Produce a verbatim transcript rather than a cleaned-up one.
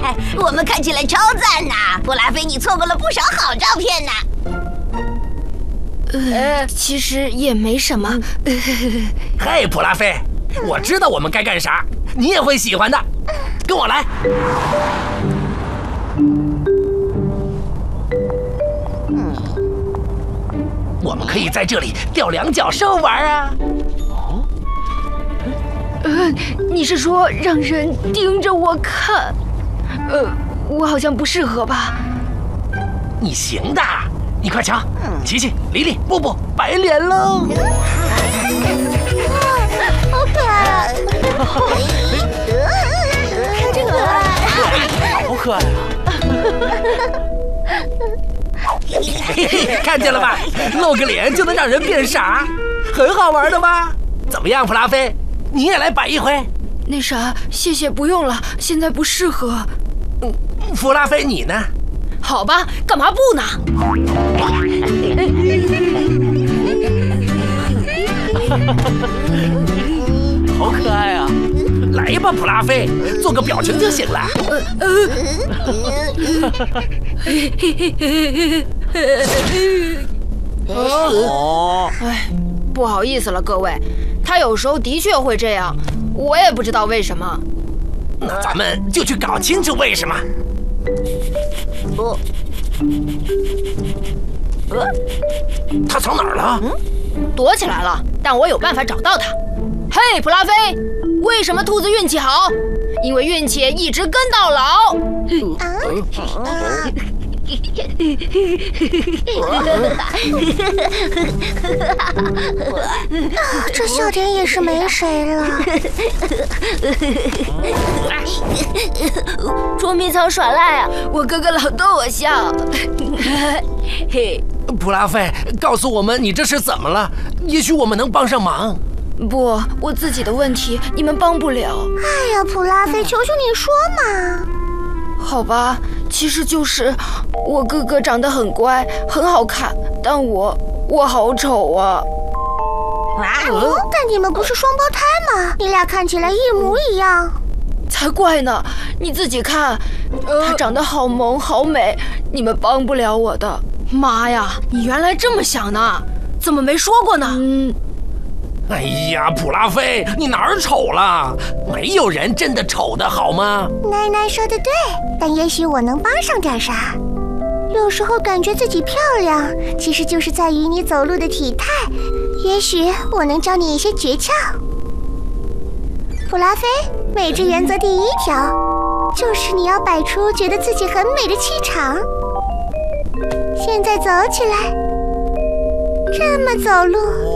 我们看起来超赞呐！布拉菲，你错过了不少好照片呢。 呃，其实也没什么。 嘿，普拉菲，我知道我们该干啥，你也会喜欢的。跟我来。嗯，我们可以在这里吊两脚兽玩啊。 呃，你是说让人盯着我看？呃，我好像不适合吧？ 你行的，你快瞧，琪琪、黎黎、布布，白脸喽！ 好可爱！看这个可爱， 好可爱啊！嘿嘿，看见了吧？露个脸就能让人变傻，很好玩的吧？怎么样，普拉菲？你也来摆一回？ 那啥，谢谢，不用了，现在不适合。 嗯，弗拉菲，你呢？ 好吧，干嘛不呢？ 好可爱啊！来吧，普拉菲，做个表情就行了。 哦，哎，不好意思了，各位，他有时候的确会这样，我也不知道为什么。 那咱们就去搞清楚为什么。 不， 呃，他藏哪儿了？ 嗯，躲起来了，但我有办法找到他。嘿，普拉菲，为什么兔子运气好？因为运气一直跟到老。 啊！这笑点也是没谁了。捉迷藏耍赖啊！ 我哥哥老逗我笑。 嘿，普拉菲，告诉我们你这是怎么了？也许我们能帮上忙。 不，我自己的问题你们帮不了。 哎呀，普拉菲，求求你说嘛！ 好吧，其实就是我哥哥长得很乖，很好看，但我我好丑啊！ 啊！但你们不是双胞胎吗？你俩看起来一模一样。 才怪呢！你自己看，他长得好萌好美，你们帮不了我的。妈呀，你原来这么想呢？怎么没说过呢？嗯。 哎呀，普拉菲，你哪儿丑了？没有人真的丑的好吗？ 奶奶说的对，但也许我能帮上点啥。有时候感觉自己漂亮，其实就是在于你走路的体态。也许我能教你一些诀窍。普拉菲，美之原则第一条，就是你要摆出觉得自己很美的气场。现在走起来，这么走路。